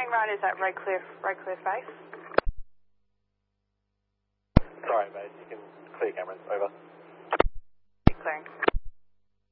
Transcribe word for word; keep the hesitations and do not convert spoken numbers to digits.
Clearing right is at Redcliffe, Redcliffe base. Sorry, mate. You can clear cameras. Over. Clearing.